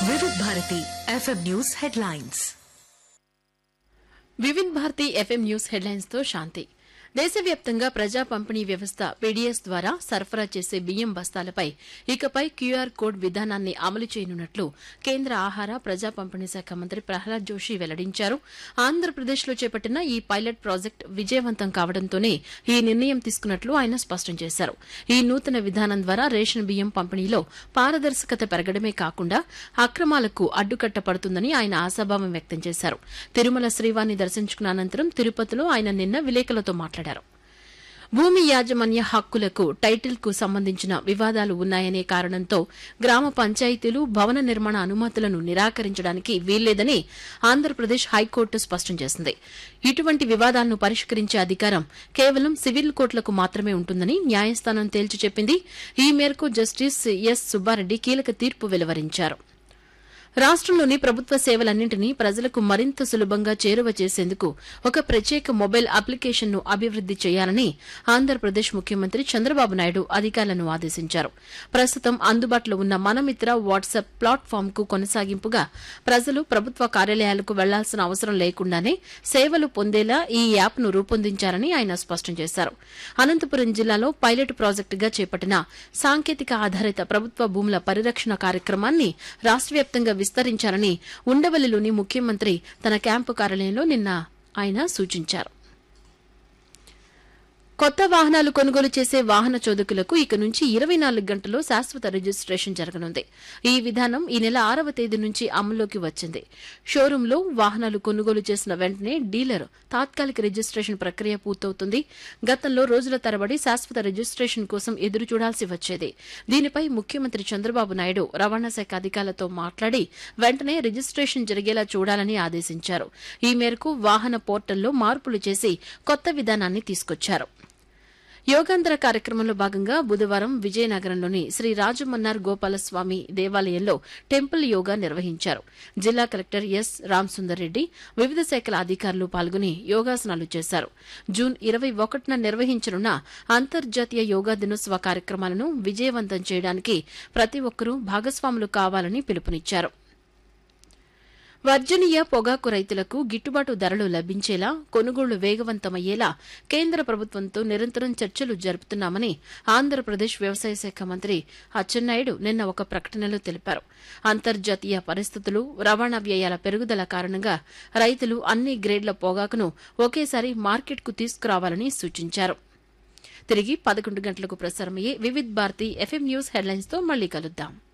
వివిధ Bharati FM news headlines. వివిధ Bharati FM news headlines తో శాంతి. దేశవ్యాప్తంగా ప్రజా పంపిణీ వ్యవస్థ పీడీఎస్ ద్వారా సరఫరా చేసే బియ్యం బస్తాలపై ఇకపై క్యూఆర్ కోడ్ విధానాన్ని అమలు చేయనున్నట్లు కేంద్ర ఆహార ప్రజా పంపిణీ శాఖ మంత్రి ప్రహ్లాద్ జోషి వెల్లడించారు. ఆంధ్రప్రదేశ్లో చేపట్టిన ఈ పైలట్ ప్రాజెక్టు విజయవంతం కావడంతోనే ఈ నిర్ణయం తీసుకున్నట్లు ఆయన స్పష్టం చేశారు. ఈ నూతన విధానం ద్వారా రేషన్ బియ్యం పంపిణీలో పారదర్శకత పెరగడమే కాకుండా అక్రమాలకు అడ్డుకట్ట పడుతుందని ఆయన ఆశాభావం వ్యక్తం చేశారు. తిరుమల శ్రీవారిని దర్శించుకున్న అనంతరం తిరుపతిలో ఆయన నిన్న విలేకరులతో మాట్లాడారు. భూమి యాజమాన్య హక్కులకు టైటిల్కు సంబంధించిన వివాదాలు ఉన్నాయనే కారణంతో గ్రామ పంచాయతీలు భవన నిర్మాణ అనుమతులను నిరాకరించడానికి వీల్లేదని ఆంధ్రప్రదేశ్ హైకోర్టు స్పష్టం చేసింది. ఇటువంటి వివాదాలను పరిష్కరించే అధికారం కేవలం సివిల్ కోర్టులకు మాత్రమే ఉంటుందని న్యాయస్థానం తేల్చి చెప్పింది. ఈ మేరకు జస్టిస్ ఎస్ సుబ్బారెడ్డి కీలక తీర్పు వెలువరించారు. రాష్టంలోని ప్రభుత్వ సేవలన్నింటినీ ప్రజలకు మరింత సులభంగా చేరువ చేసేందుకు ఒక ప్రత్యేక మొబైల్ అప్లికేషన్ను అభివృద్ది చేయాలని ఆంధ్రప్రదేశ్ ముఖ్యమంత్రి చంద్రబాబు నాయుడు అధికారులను ఆదేశించారు. ప్రస్తుతం అందుబాటులో ఉన్న మనమిత్ర వాట్సాప్ ప్లాట్ఫామ్కు కొనసాగింపుగా ప్రజలు ప్రభుత్వ కార్యాలయాలకు వెళ్లాల్సిన అవసరం లేకుండానే సేవలు పొందేలా ఈ యాప్ను రూపొందించారని ఆయన స్పష్టం చేశారు. అనంతపురం జిల్లాలో పైలట్ ప్రాజెక్టుగా చేపట్టిన సాంకేతిక ఆధారిత ప్రభుత్వ భూముల పరిరక్షణ కార్యక్రమాన్ని రాష్ట వ్యాప్తంగా విస్తరించాలని ఉండవల్లిలోని ముఖ్యమంత్రి తన క్యాంపు కార్యాలయంలో నిన్న ఆయన సూచించారు. కొత్త వాహనాలు కొనుగోలు చేసే వాహన చోదకులకు ఇక నుంచి 24 గంటల్లో శాశ్వత రిజిస్ట్రేషన్ జరగనుంది. ఈ విధానం ఈ నెల 6వ తేదీ నుంచి అమల్లోకి వచ్చింది. షోరూంలో వాహనాలు కొనుగోలు చేసిన వెంటనే డీలర్ తాత్కాలిక రిజిస్ట్రేషన్ ప్రక్రియ పూర్తవుతుంది. గతంలో రోజుల తరబడి శాశ్వత రిజిస్ట్రేషన్ కోసం ఎదురు చూడాల్సి వచ్చేది. దీనిపై ముఖ్యమంత్రి చంద్రబాబు నాయుడు రవాణా శాఖ అధికారులతో మాట్లాడి వెంటనే రిజిస్ట్రేషన్ జరిగేలా చూడాలని ఆదేశించారు. ఈ మేరకు వాహన పోర్టల్లో మార్పులు చేసి కొత్త విధానాన్ని తీసుకొచ్చారు. యోగాంధ్ర కార్యక్రమంలో భాగంగా బుధవారం విజయనగరంలోని శ్రీ రాజమన్నార్ గోపాలస్వామి దేవాలయంలో టెంపుల్ యోగా నిర్వహించారు. జిల్లా కలెక్టర్ ఎస్ రామసుందర్ రెడ్డి, వివిధ శాఖల అధికారులు పాల్గొని యోగాసనాలు చేశారు. జూన్ 21న నిర్వహించనున్న అంతర్జాతీయ యోగా దినోత్సవ కార్యక్రమాలను విజయవంతం చేయడానికి ప్రతి ఒక్కరూ భాగస్వాములు కావాలని పిలుపునిచ్చారు. వర్జనీయ పొగాకు రైతులకు గిట్టుబాటు ధరలు లభించేలా కొనుగోళ్లు వేగవంతమయ్యేలా కేంద్ర ప్రభుత్వంతో నిరంతరం చర్చలు జరుపుతున్నామని ఆంధ్రప్రదేశ్ వ్యవసాయ శాఖ మంత్రి అచ్చెన్నాయుడు నిన్న ఒక ప్రకటనలో తెలిపారు. అంతర్జాతీయ పరిస్థితులు, రవాణా వ్యయాల పెరుగుదల కారణంగా రైతులు అన్ని గ్రేడ్ల పొగాకును ఒకేసారి మార్కెట్కు తీసుకురావాలని సూచించారు. తిరిగి 11 గంటలకు ప్రసారమయ్యే వివిధ భారతి ఎఫ్ఎం న్యూస్ హెడ్లైన్స్ తో మళ్లీ కలుద్దాం.